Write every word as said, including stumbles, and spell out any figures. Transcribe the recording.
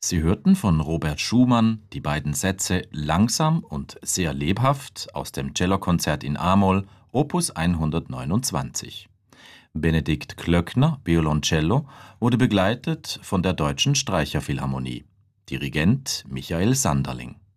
Sie hörten von Robert Schumann die beiden Sätze Langsam und sehr lebhaft aus dem Cellokonzert in a-Moll, Opus hundertneunundzwanzig. Benedikt Klöckner, Violoncello, wurde begleitet von der Deutschen Streicherphilharmonie. Dirigent Michael Sanderling